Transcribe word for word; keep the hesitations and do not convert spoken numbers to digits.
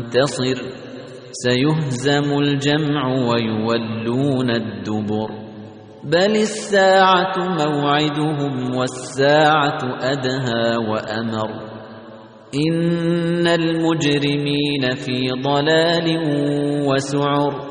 منتصر سيهزم الجمع ويولون الدبر بل الساعة موعدهم والساعة أدهى وأمر إن المجرمين في ضلال وسعر